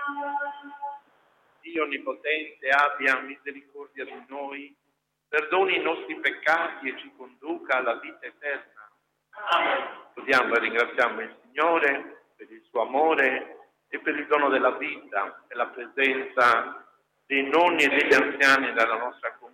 Dio Onnipotente abbia misericordia di noi, perdoni i nostri peccati e ci conduca alla vita eterna. Lodiamo e ringraziamo il Signore per il suo amore e per il dono della vita e la presenza dei nonni e degli anziani della nostra comunità.